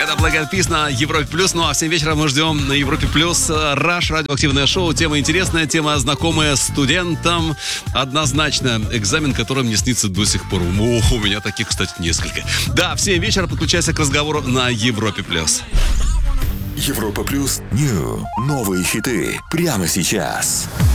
Это Black Eyed Peas на Европе Плюс. Ну а в 7 вечера мы ждем на Европе Плюс Rush, радиоактивное шоу. Тема интересная, тема знакомая студентам. Однозначно экзамен, который мне снится до сих пор. Ох, у меня таких, кстати, несколько. Да, в 7 вечера подключайся к разговору на Европе Плюс. Европа Плюс. Новые хиты прямо сейчас.